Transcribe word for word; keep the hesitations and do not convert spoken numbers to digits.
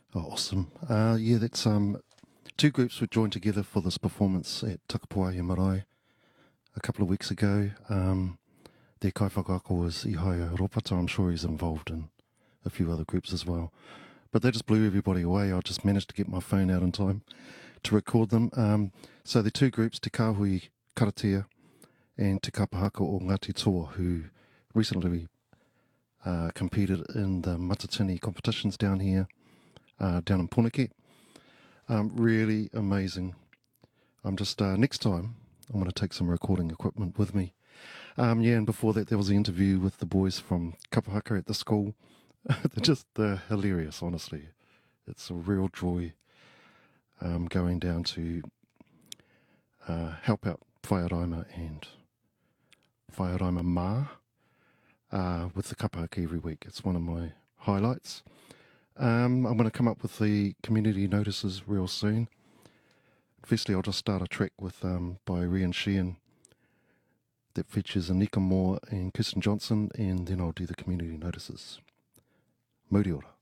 Oh, awesome. Uh, yeah, that's um, two groups were joined together for this performance at Takapuaia Marae a couple of weeks ago. Um, their kaifakako was Ihaia Ropata. I'm sure he's involved in a few other groups as well. But they just blew everybody away. I just managed to get my phone out in time to record them. Um, so the two groups, Te Kāhui Karatea and Te Kapahaka o Ngāti Toa, who recently uh, competed in the Matatini competitions down here, uh, down in Punake. Um, really amazing. I'm just, uh, next time, I'm going to take some recording equipment with me. Um, yeah, and before that, there was the interview with the boys from Kapahaka at the school. They're just they're hilarious, honestly. It's a real joy um, going down to uh, help out Whaiaraima and Whaiaraima Ma uh, with the kapahaka every week. It's one of my highlights. Um, I'm going to come up with the community notices real soon. Firstly, I'll just start a track with um, by Rian Sheehan that features Anika Moore and Kirsten Johnson, and then I'll do the community notices. Muri ora.